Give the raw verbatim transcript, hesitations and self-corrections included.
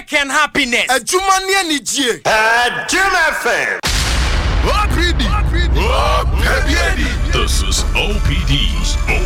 work and happiness. Adwuma ne anigye. Uh, Jim F M. O P D. O P D. This is O P D's O